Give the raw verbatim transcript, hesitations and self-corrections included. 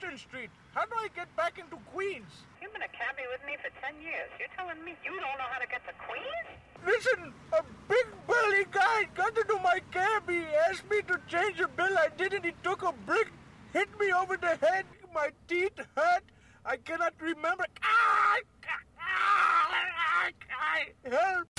Houston Street. How do I get back into Queens? You've been a cabbie with me for ten years. You're telling me you don't know how to get to Queens? Listen, a big burly guy got into my cab. He asked me to change a bill. I didn't. He took a brick, hit me over the head. My teeth hurt. I cannot remember. Ah! Ah! Ah! Help!